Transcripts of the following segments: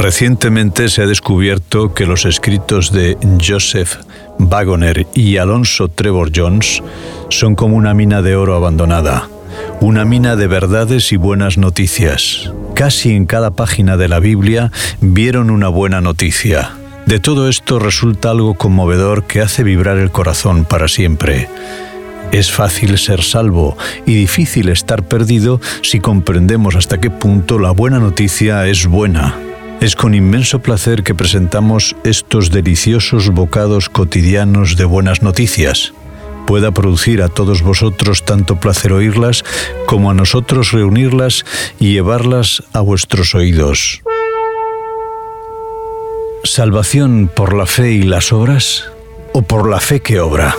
Recientemente se ha descubierto que los escritos de Joseph Wagoner y Alonzo Trevor Jones son como una mina de oro abandonada, una mina de verdades y buenas noticias. Casi en cada página de la Biblia vieron una buena noticia. De todo esto resulta algo conmovedor que hace vibrar el corazón para siempre. Es fácil ser salvo y difícil estar perdido si comprendemos hasta qué punto la buena noticia es buena. Es con inmenso placer que presentamos estos deliciosos bocados cotidianos de buenas noticias. Pueda producir a todos vosotros tanto placer oírlas como a nosotros reunirlas y llevarlas a vuestros oídos. ¿Salvación por la fe y las obras o por la fe que obra?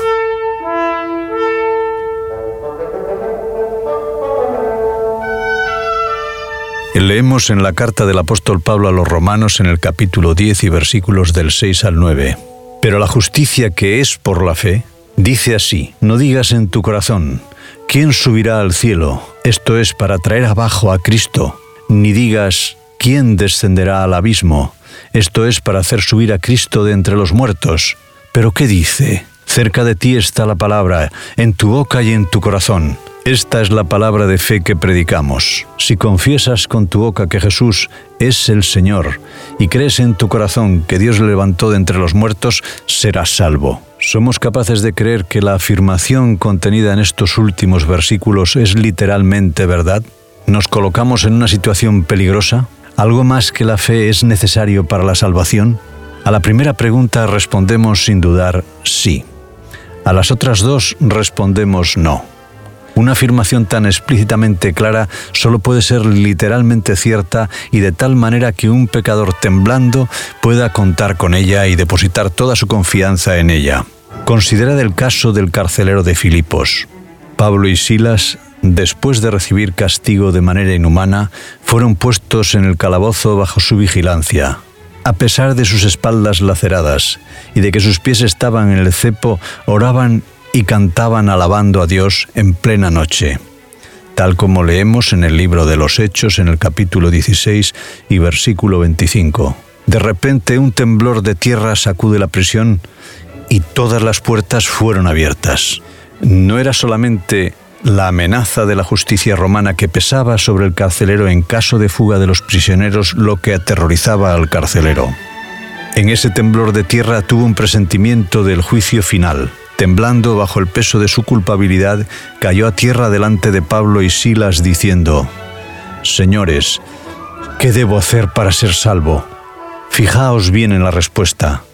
Leemos en la carta del apóstol Pablo a los Romanos en el capítulo 10 y versículos del 6 al 9. Pero la justicia que es por la fe dice así: no digas en tu corazón, ¿quién subirá al cielo? Esto es para traer abajo a Cristo. Ni digas, ¿quién descenderá al abismo? Esto es para hacer subir a Cristo de entre los muertos. ¿Pero qué dice? Cerca de ti está la palabra, en tu boca y en tu corazón. Esta es la palabra de fe que predicamos. Si confiesas con tu boca que Jesús es el Señor y crees en tu corazón que Dios le levantó de entre los muertos, serás salvo. ¿Somos capaces de creer que la afirmación contenida en estos últimos versículos es literalmente verdad? ¿Nos colocamos en una situación peligrosa? ¿Algo más que la fe es necesario para la salvación? A la primera pregunta respondemos sin dudar sí. A las otras dos respondemos no. Una afirmación tan explícitamente clara solo puede ser literalmente cierta y de tal manera que un pecador temblando pueda contar con ella y depositar toda su confianza en ella. Considerad el caso del carcelero de Filipos. Pablo y Silas, después de recibir castigo de manera inhumana, fueron puestos en el calabozo bajo su vigilancia. A pesar de sus espaldas laceradas y de que sus pies estaban en el cepo, oraban y cantaban alabando a Dios en plena noche, tal como leemos en el libro de los Hechos en el capítulo 16 y versículo 25. De repente un temblor de tierra sacude la prisión y todas las puertas fueron abiertas. No era solamente la amenaza de la justicia romana que pesaba sobre el carcelero en caso de fuga de los prisioneros lo que aterrorizaba al carcelero. En ese temblor de tierra tuvo un presentimiento del juicio final. Temblando bajo el peso de su culpabilidad, cayó a tierra delante de Pablo y Silas diciendo: «Señores, ¿qué debo hacer para ser salvo?». Fijaos bien en la respuesta.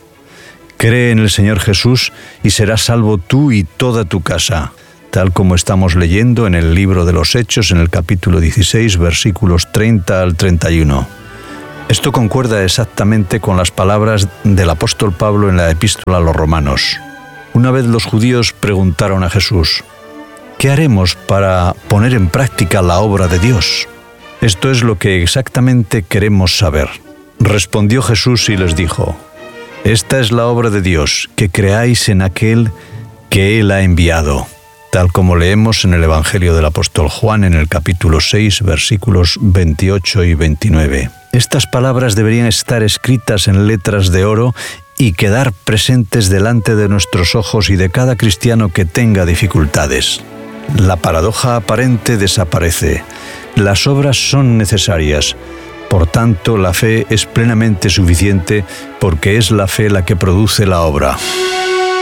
Cree en el Señor Jesús y serás salvo tú y toda tu casa, tal como estamos leyendo en el libro de los Hechos en el capítulo 16, versículos 30 al 31. Esto concuerda exactamente con las palabras del apóstol Pablo en la epístola a los Romanos. Una vez los judíos preguntaron a Jesús: ¿qué haremos para poner en práctica la obra de Dios? Esto es lo que exactamente queremos saber. Respondió Jesús y les dijo: esta es la obra de Dios, que creáis en aquel que Él ha enviado, tal como leemos en el Evangelio del apóstol Juan en el capítulo 6, versículos 28 y 29. Estas palabras deberían estar escritas en letras de oro y quedar presentes delante de nuestros ojos y de cada cristiano que tenga dificultades. La paradoja aparente desaparece. Las obras son necesarias. Por tanto, la fe es plenamente suficiente porque es la fe la que produce la obra.